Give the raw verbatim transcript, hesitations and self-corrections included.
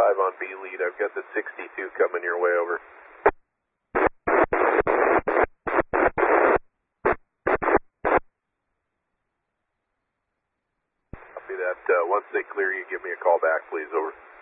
five on B lead. I've got the sixty-two coming your way, over. Copy that. Uh, once they clear you, give me a call back, please, over.